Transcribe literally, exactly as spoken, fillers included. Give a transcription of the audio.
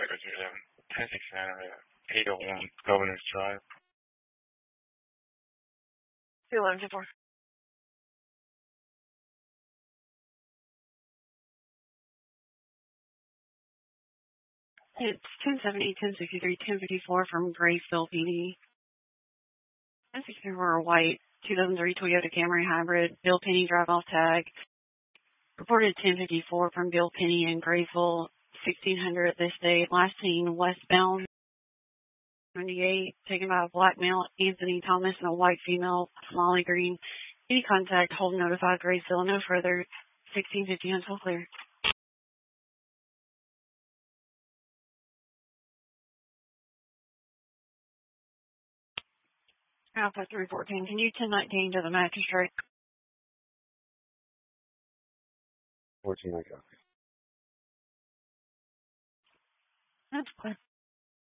go to um, ten six nine eight oh one Governor's Drive. two eleven two four. It's ten seventy, ten sixty-three, ten fifty-four from Graceville, P D. ten sixty-three for a white two thousand three Toyota Camry Hybrid, Bill Penny drive-off tag. Reported ten fifty-four from Bill Penny in Graceville, sixteen hundred this day. Last seen westbound seventy-eight, taken by a black male, Anthony Thomas, and a white female, Molly Green. Any contact, hold notified Graceville. No further. sixteen fifty until clear. Alpha three fourteen, can you ten nineteen to the magistrate? fourteen, I got. That's clear.